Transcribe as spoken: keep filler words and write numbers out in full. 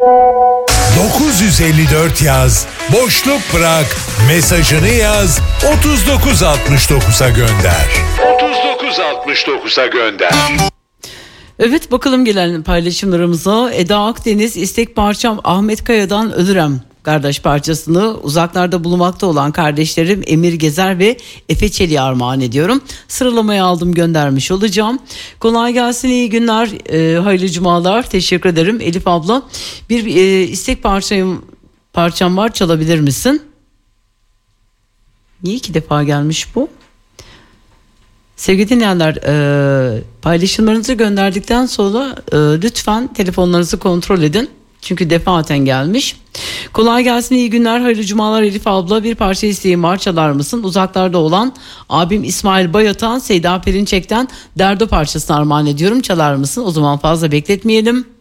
dokuz yüz elli dört yaz, boşluk bırak, mesajını yaz, otuz dokuz altmış dokuza gönder. otuz dokuz altmış dokuza gönder. Evet, bakalım gelen paylaşımlarımıza. Eda Akdeniz, istek parçam Ahmet Kaya'dan Ölürem kardeş parçasını uzaklarda bulunmakta olan kardeşlerim Emir Gezer ve Efe Çelik'e armağan ediyorum. Sıralamaya aldım, göndermiş olacağım. Kolay gelsin, iyi günler, e, hayırlı cumalar, teşekkür ederim. Elif abla, bir e, istek parçam, parçam var, çalabilir misin? Niye iki defa gelmiş bu? Sevgili dinleyenler, e, paylaşımlarınızı gönderdikten sonra e, lütfen telefonlarınızı kontrol edin. Çünkü defaten gelmiş. Kolay gelsin, iyi günler, hayırlı cumalar Elif abla. Bir parça isteğim var, çalar mısın? Uzaklarda olan abim İsmail Bayat'tan Seyda Perinçek'ten Derdo parçasını armağan ediyorum. Çalar mısın? O zaman fazla bekletmeyelim.